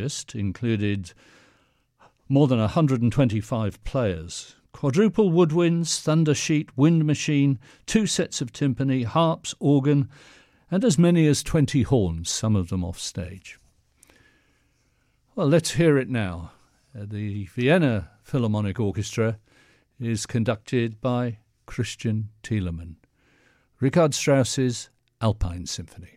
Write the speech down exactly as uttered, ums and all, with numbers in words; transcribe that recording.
largest, included more than one hundred twenty-five players. Quadruple woodwinds, thunder sheet, wind machine, two sets of timpani, harps, organ, and as many as twenty horns, some of them off stage. Well, let's hear it now. The Vienna Philharmonic Orchestra is conducted by Christian Thielemann. Richard Strauss's Alpine Symphony.